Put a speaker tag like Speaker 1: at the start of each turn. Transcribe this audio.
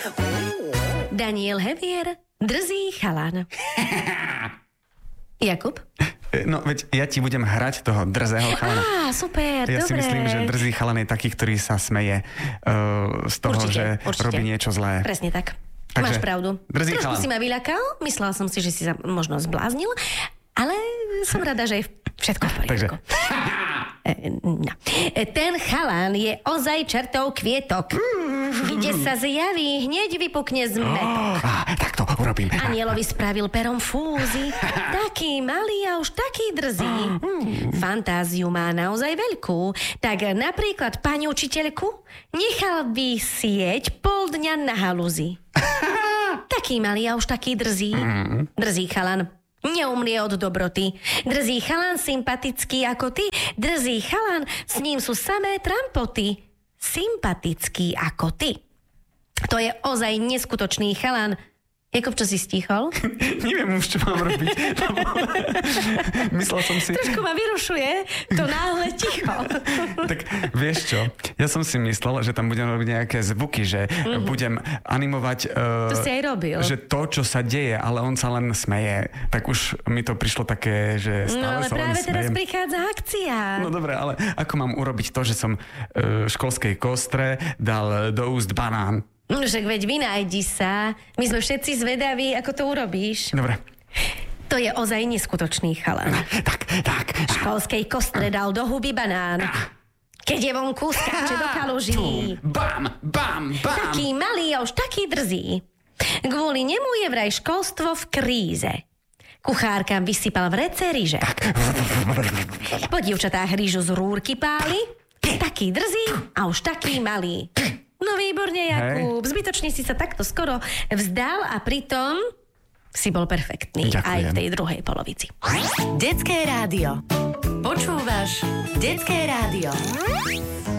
Speaker 1: Daniel Hevier, drzý chalan. Jakub?
Speaker 2: No, veď ja ti budem hrať toho drzého chalana.
Speaker 1: Super,
Speaker 2: Ja si
Speaker 1: dobre.
Speaker 2: myslím, že drzý chalan je taký, ktorý sa smeje z toho,
Speaker 1: Určite.
Speaker 2: že robí niečo zlé.
Speaker 1: Presne tak.
Speaker 2: Takže,
Speaker 1: máš pravdu.
Speaker 2: drzý
Speaker 1: Trošku
Speaker 2: chalan.
Speaker 1: si ma vyľakal, myslela som si, že si sa možno zbláznil, ale som rada, že je všetko v poriadku. No. Ten chalan je ozaj čertou kvietok. Kde sa zjaví, hneď vypukne zmetok.
Speaker 2: Tak to urobím.
Speaker 1: Anielovi spravil perom fúzy. Taký malý a už taký drzý. Fantáziu má naozaj veľkú. Tak napríklad pani učiteľku nechal vysieť pol dňa na halúzi. Taký malý a už taký drzý. Drzý chalan. Neumrie od dobroty. Drzý chalan sympatický ako ty. Drzý chalan, s ním sú samé trampoty. Sympatický ako ty. To je ozaj neskutočný chalan. Jakub, čo si stíchol?
Speaker 2: Neviem už, čo mám robiť. Myslel som si...
Speaker 1: Trošku ma vyrušuje to náhle ticho.
Speaker 2: Tak vieš čo, ja som si myslel, že tam budem robiť nejaké zvuky, že budem animovať...
Speaker 1: To si aj robil.
Speaker 2: Že to, čo sa deje, ale on sa len smeje. Tak už mi to prišlo také, že stále
Speaker 1: No ale
Speaker 2: sa len
Speaker 1: práve teraz
Speaker 2: smejem.
Speaker 1: prichádza akcia.
Speaker 2: No dobre, ale ako mám urobiť to, že som v školskej kostre dal do úst banán?
Speaker 1: No však veď vynájdi sa. My sme všetci zvedaví, ako to urobíš.
Speaker 2: Dobre.
Speaker 1: To je ozaj neskutočný chalan.
Speaker 2: Tak.
Speaker 1: V školskej kostre dal do huby banán. Keď je vonku, skáče do kaluží.
Speaker 2: Bam.
Speaker 1: Taký malý a už taký drzý. Kvôli nemu je vraj školstvo v kríze. Kuchárkam vysypal v rece ryže. Po dievčatách rýžu z rúrky páli. Taký drzý a už taký malý. No výborne, Jakub. Zbytočne si sa takto skoro vzdal a pritom si bol perfektný.
Speaker 2: Ďakujem.
Speaker 1: Aj v tej druhej polovici.
Speaker 3: Detské rádio. Počúvaš Detské rádio.